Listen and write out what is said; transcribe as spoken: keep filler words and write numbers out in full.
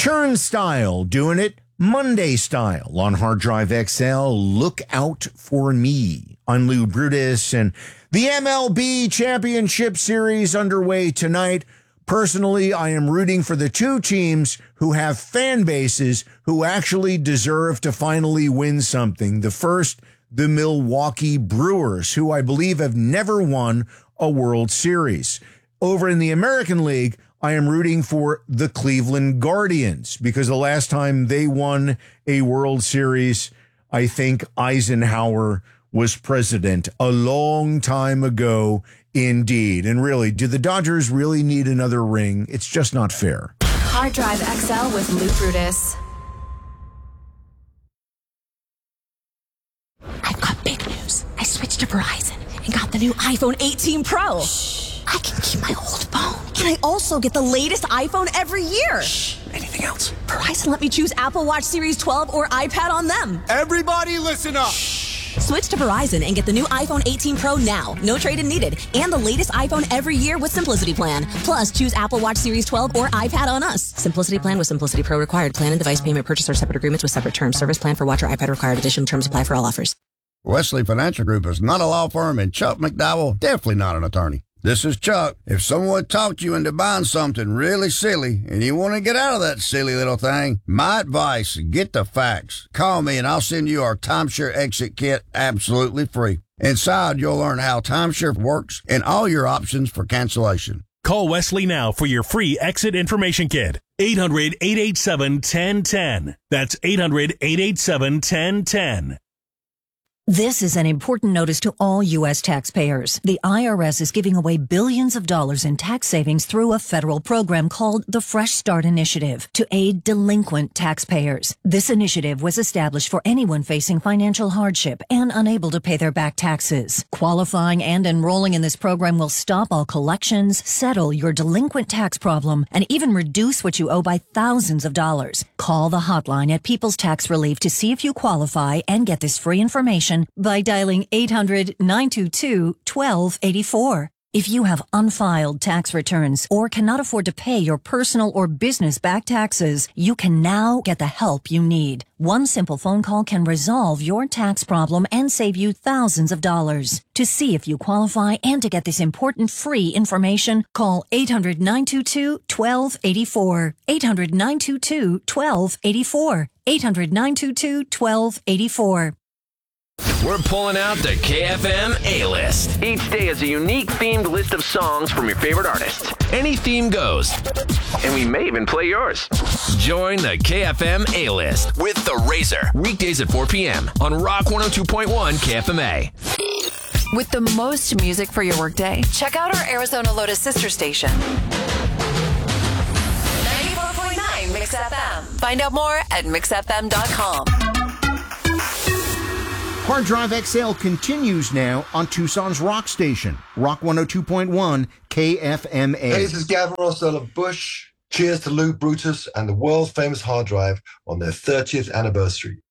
Turnstile doing it Monday style on Hard Drive X L. Look out for me. I'm Lou Brutus, and the M L B Championship Series underway tonight. Personally, I am rooting for the two teams who have fan bases who actually deserve to finally win something. The first, the Milwaukee Brewers, who I believe have never won a World Series. Over in the American League, I am rooting for the Cleveland Guardians because the last time they won a World Series, I think Eisenhower was president a long time ago indeed. And really, do the Dodgers really need another ring? It's just not fair. Hard Drive X L with Lou Brutus. I've got big news. I switched to Verizon and got the new iPhone eighteen Pro. Shh. I can keep my old phone. And I also get the latest iPhone every year. Shh. Anything else? Verizon let me choose Apple Watch Series twelve or iPad on them. Everybody listen up. Shh. Switch to Verizon and get the new iPhone eighteen Pro now. No trade-in needed. And the latest iPhone every year with Simplicity Plan. Plus, choose Apple Watch Series twelve or iPad on us. Simplicity Plan with Simplicity Pro required. Plan and device payment purchase or separate agreements with separate terms. Service plan for watch or iPad required. Additional terms apply for all offers. Wesley Financial Group is not a law firm, and Chuck McDowell definitely not an attorney. This is Chuck. If someone talked you into buying something really silly and you want to get out of that silly little thing, my advice, get the facts. Call me and I'll send you our timeshare exit kit absolutely free. Inside, you'll learn how timeshare works and all your options for cancellation. Call Wesley now for your free exit information kit. eight hundred, eight eight seven, one zero one zero. That's eight hundred, eight eight seven, one zero one zero. This is an important notice to all U S taxpayers. The I R S is giving away billions of dollars in tax savings through a federal program called the Fresh Start Initiative to aid delinquent taxpayers. This initiative was established for anyone facing financial hardship and unable to pay their back taxes. Qualifying and enrolling in this program will stop all collections, settle your delinquent tax problem, and even reduce what you owe by thousands of dollars. Call the hotline at People's Tax Relief to see if you qualify and get this free information by dialing eight hundred, nine two two, one two eight four. If you have unfiled tax returns or cannot afford to pay your personal or business back taxes, you can now get the help you need. One simple phone call can resolve your tax problem and save you thousands of dollars. To see if you qualify and to get this important free information, call eight hundred, nine two two, one two eight four. eight hundred, nine two two, one two eight four. eight hundred, nine two two, one two eight four. We're pulling out the K F M A-List. Each day is a unique themed list of songs from your favorite artists. Any theme goes. And we may even play yours. Join the K F M A-List with The Razor. Weekdays at four p.m. on Rock one oh two point one K F M A. With the most music for your workday, check out our Arizona Lotus sister station. ninety-four point nine Mix F M. Find out more at mix f m dot com. Hard Drive X L continues now on Tucson's rock station, Rock one oh two point one K F M A. Hey, this is Gavin Rossdale of Bush. Cheers to Lou Brutus and the world-famous Hard Drive on their thirtieth anniversary.